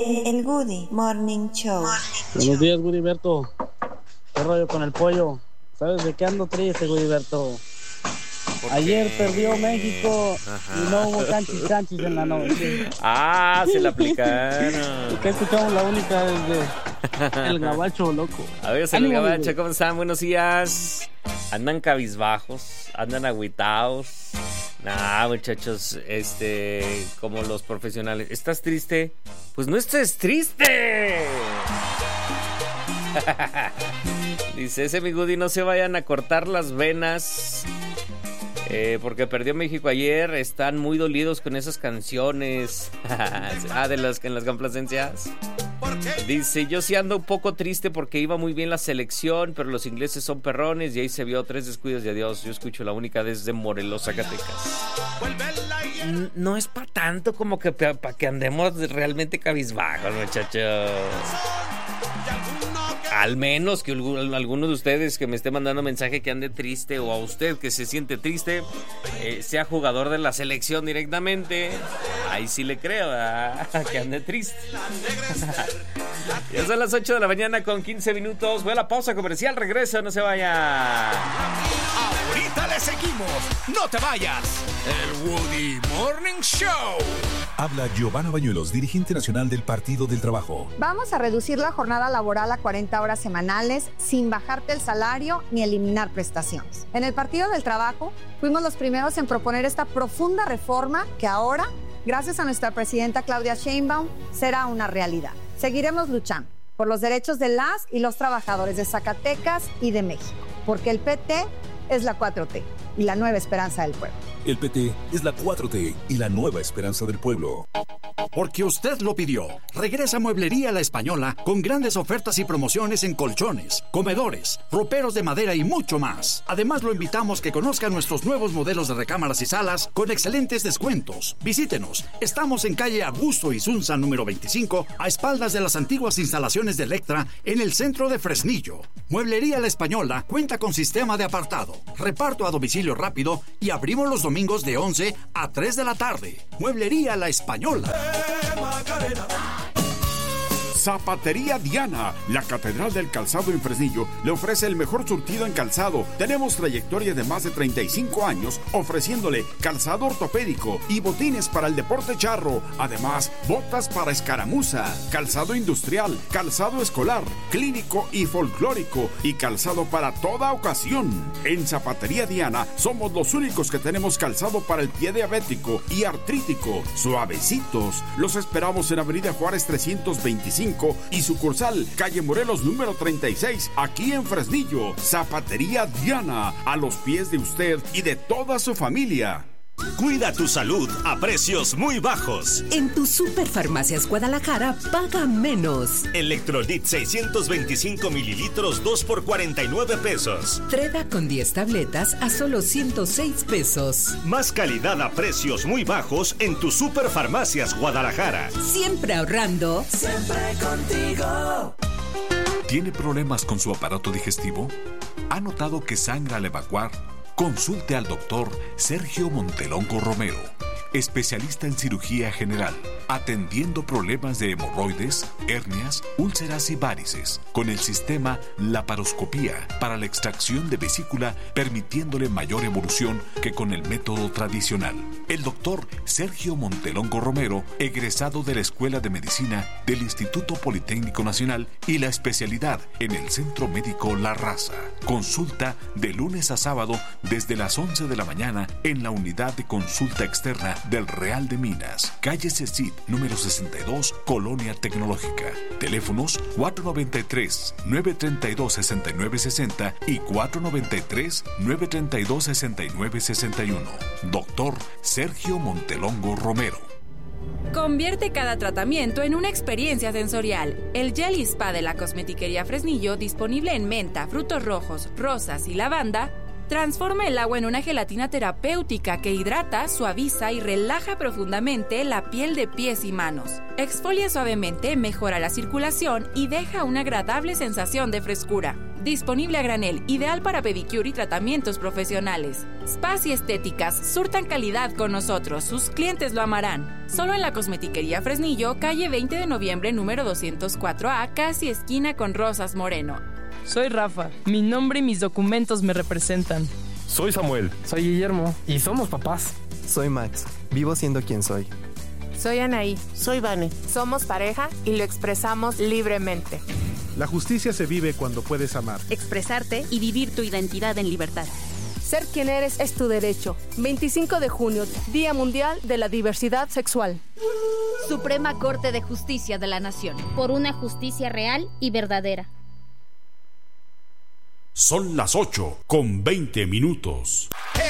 El Goody Morning Show. Buenos días, Gudiberto. ¿Qué rollo con el pollo? ¿Sabes de qué ando triste, Gudiberto? Ayer perdió México. Ajá. Y no hubo canchis en la noche. Se la aplicaron. ¿Qué escuchamos? La única desde el gabacho, loco. A ver, el gabacho, ¿cómo están? Buenos días. Andan cabizbajos, andan agüitados. Muchachos, como los profesionales. ¿Estás triste? Pues no estés triste. Dice ese mi Goody, no se vayan a cortar las venas. Porque perdió México ayer. Están muy dolidos con esas canciones. De las en las complacencias. Dice, yo sí ando un poco triste porque iba muy bien la selección, pero los ingleses son perrones y ahí se vio 3 descuidos y adiós. Yo escucho la única desde Morelos, Zacatecas. No es para tanto como que para que andemos realmente cabizbajos, muchachos. Al menos que alguno de ustedes que me esté mandando mensaje que ande triste, o a usted que se siente triste, sea jugador de la selección directamente. Ahí sí le creo, que ande triste. Ya son las 8 de la mañana con 15 minutos. Voy a la pausa comercial, regreso, no se vaya. Ahorita le seguimos, no te vayas. El Woody Morning Show. Habla Giovanna Bañuelos, dirigente nacional del Partido del Trabajo. Vamos a reducir la jornada laboral a 40 horas semanales sin bajarte el salario ni eliminar prestaciones. En el Partido del Trabajo fuimos los primeros en proponer esta profunda reforma que ahora, gracias a nuestra presidenta Claudia Sheinbaum, será una realidad. Seguiremos luchando por los derechos de las y los trabajadores de Zacatecas y de México, porque el PT es la 4T y la nueva esperanza del pueblo. El PT es la 4T y la nueva esperanza del pueblo. Porque usted lo pidió. Regresa Mueblería La Española con grandes ofertas y promociones en colchones, comedores, roperos de madera y mucho más. Además, lo invitamos que conozca nuestros nuevos modelos de recámaras y salas con excelentes descuentos. Visítenos. Estamos en calle Augusto Isunza número 25, a espaldas de las antiguas instalaciones de Electra en el centro de Fresnillo. Mueblería La Española cuenta con sistema de apartado, reparto a domicilio rápido y abrimos los domingos de 11 a 3 de la tarde. Mueblería La Española. Zapatería Diana, la catedral del calzado en Fresnillo, le ofrece el mejor surtido en calzado. Tenemos trayectoria de más de 35 años ofreciéndole calzado ortopédico y botines para el deporte charro. Además, botas para escaramuza, calzado industrial, calzado escolar, clínico y folclórico y calzado para toda ocasión. En Zapatería Diana somos los únicos que tenemos calzado para el pie diabético y artrítico, suavecitos. Los esperamos en Avenida Juárez 325 y sucursal calle Morelos número 36, aquí en Fresnillo. Zapatería Diana, a los pies de usted y de toda su familia. Cuida tu salud a precios muy bajos. En tu Superfarmacias Guadalajara paga menos. Electrolit 625 mililitros 2 por 49 pesos. Treda con 10 tabletas a solo 106 pesos. Más calidad a precios muy bajos en tu Superfarmacias Guadalajara. Siempre ahorrando. Siempre contigo. ¿Tiene problemas con su aparato digestivo? ¿Ha notado que sangra al evacuar? Consulte al doctor Sergio Montelongo Romero, especialista en cirugía general, atendiendo problemas de hemorroides, hernias, úlceras y varices, con el sistema laparoscopía para la extracción de vesícula, permitiéndole mayor evolución que con el método tradicional. El doctor Sergio Montelongo Romero, egresado de la Escuela de Medicina del Instituto Politécnico Nacional y la especialidad en el Centro Médico La Raza. Consulta de lunes a sábado desde las 11 de la mañana en la unidad de consulta externa del Real de Minas, calle Cecit, número 62, Colonia Tecnológica. Teléfonos 493-932-6960 y 493-932-6961. Doctor Sergio Montelongo Romero. Convierte cada tratamiento en una experiencia sensorial. El Jelly Spa de la Cosmetiquería Fresnillo, disponible en menta, frutos rojos, rosas y lavanda, transforma el agua en una gelatina terapéutica que hidrata, suaviza y relaja profundamente la piel de pies y manos. Exfolia suavemente, mejora la circulación y deja una agradable sensación de frescura. Disponible a granel, ideal para pedicure y tratamientos profesionales. Spas y estéticas surtan calidad con nosotros, sus clientes lo amarán. Solo en la Cosmetiquería Fresnillo, calle 20 de noviembre, número 204A, casi esquina con Rosas Moreno. Soy Rafa, mi nombre y mis documentos me representan. Soy Samuel. Soy Guillermo y somos papás. Soy Max, vivo siendo quien soy. Soy Anaí. Soy Vane. Somos pareja y lo expresamos libremente. La justicia se vive cuando puedes amar, expresarte y vivir tu identidad en libertad. Ser quien eres es tu derecho. 25 de junio, Día Mundial de la Diversidad Sexual. Suprema Corte de Justicia de la Nación. Por una justicia real y verdadera. Son las 8:20.